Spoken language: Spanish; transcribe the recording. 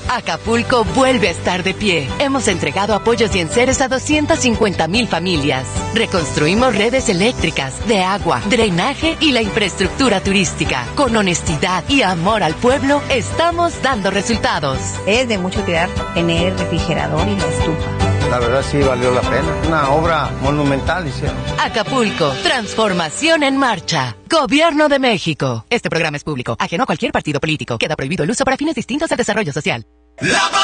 Acapulco vuelve a estar de pie. Hemos entregado apoyos y enseres a 250,000 familias. Reconstruimos redes eléctricas, de agua, drenaje y la infraestructura turística. Con honestidad y amor al pueblo, estamos dando resultados. Es de mucho cuidar tener refrigerador y la estufa. La verdad sí valió la pena. Una obra monumental hicieron. Acapulco, transformación en marcha. Gobierno de México. Este programa es público, ajeno a cualquier partido político. Queda prohibido el uso para fines distintos al desarrollo social. La